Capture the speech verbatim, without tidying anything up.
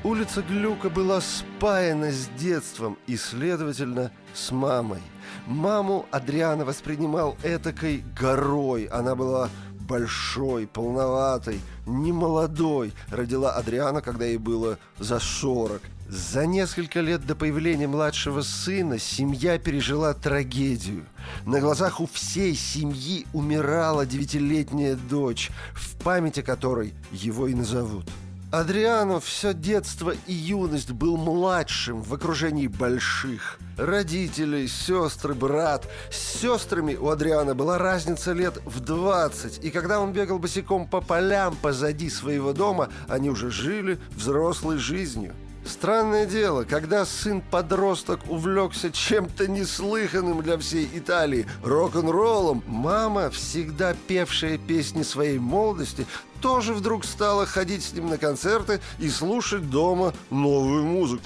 Улица Глюка была спаяна с детством и, следовательно, с мамой. Маму Адриано воспринимал этакой горой. Она была большой, полноватой, немолодой. Родила Адриано, когда ей было за сорок. За несколько лет до появления младшего сына семья пережила трагедию. На глазах у всей семьи умирала девятилетняя дочь, в памяти которой его и назовут. Адриано все детство и юность был младшим в окружении больших. Родители, сестры, брат. С сестрами у Адриано была разница лет в двадцать. И когда он бегал босиком по полям позади своего дома, они уже жили взрослой жизнью. Странное дело, когда сын-подросток увлекся чем-то неслыханным для всей Италии – рок-н-роллом, мама, всегда певшая песни своей молодости, тоже вдруг стала ходить с ним на концерты и слушать дома новую музыку.